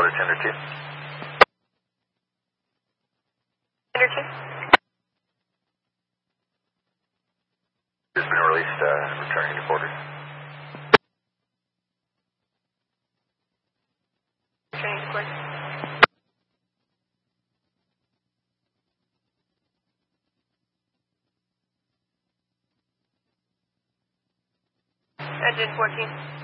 Water Tender 2. Tender 2. Has been released, returning to quarters. Returning to quarters. Engine 14.